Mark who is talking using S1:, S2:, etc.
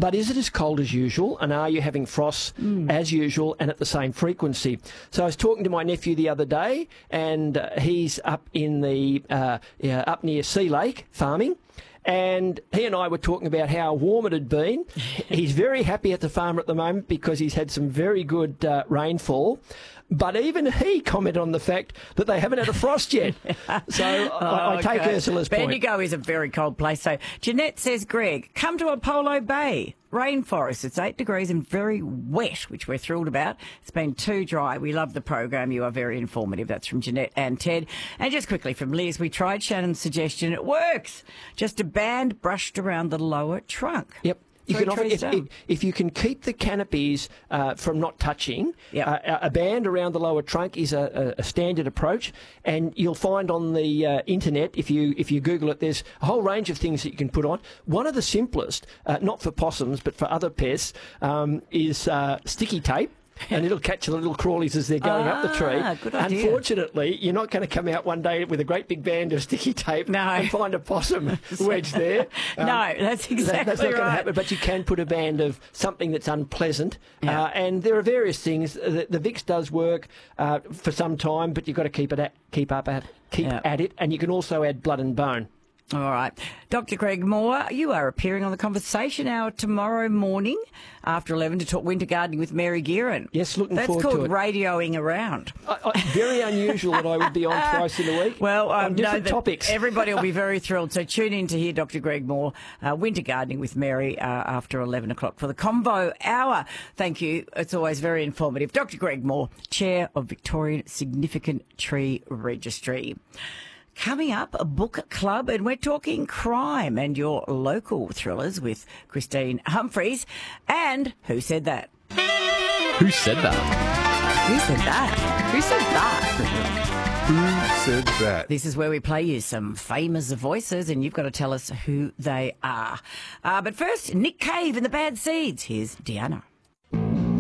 S1: But is it as cold as usual? And are you having frosts as usual and at the same frequency? So I was talking to my nephew the other day, and he's up in the up near Sea Lake farming. And he and I were talking about how warm it had been. He's very happy at the farm at the moment because he's had some very good rainfall. But even he commented on the fact that they haven't had a frost yet. So I take Ursula's point.
S2: Bendigo is a very cold place. So Jeanette says, Greg, come to Apollo Bay. Rainforest. It's 8 degrees and very wet, which we're thrilled about. It's been too dry. We love the program. You are very informative. That's from Jeanette and Ted. And just quickly from Liz, we tried Shannon's suggestion. It works. Just a band brushed around the lower trunk.
S1: Yep. You can often, if you can keep the canopies from not touching, a band around the lower trunk is a standard approach, and you'll find on the internet, if you Google it, there's a whole range of things that you can put on. One of the simplest, not for possums but for other pests, is sticky tape. And it'll catch the little crawlies as they're going up the tree.
S2: Good idea.
S1: Unfortunately, you're not going to come out one day with a great big band of sticky tape and find a possum wedged there.
S2: No, that's exactly
S1: That's not going to
S2: right.
S1: happen, but you can put a band of something that's unpleasant. And there are various things. The Vicks does work for some time, but you've got to keep at it. And you can also add blood and bone.
S2: All right. Dr. Greg Moore, you are appearing on the Conversation Hour tomorrow morning after 11 to talk winter gardening with Mary Gearan.
S1: Yes, looking forward to it.
S2: That's called radioing around.
S1: Very unusual that I would be on twice in a week.
S2: Well,
S1: on different topics.
S2: Everybody will be very thrilled. So tune in to hear Dr. Greg Moore, winter gardening with Mary after 11 o'clock for the Convo Hour. Thank you. It's always very informative. Dr. Greg Moore, Chair of Victorian Significant Tree Registry. Coming up, a book club, and we're talking crime and your local thrillers with Christine Humphries. And Who Said That?
S3: Who said that?
S2: Who said that? Who said that?
S4: Who said that?
S2: This is where we play you some famous voices, and you've got to tell us who they are. But first, Nick Cave and the Bad Seeds. Here's Deanna.